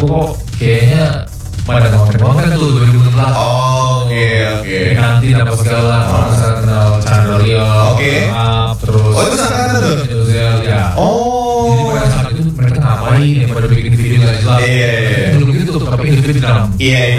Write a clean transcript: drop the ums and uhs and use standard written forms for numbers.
aku kok kayaknya pada ngomong-ngomong kan tuh 2016. Oke. Nanti dapat segala masa kenal Chandra Leo. Oke. Terus. Oh itu sekarang tuh. Ya. Jadi pada saat itu mereka ngapain ya pada bikin video nggak jelas. Iya. Belum gitu tuh tapi itu di dalam. Iya.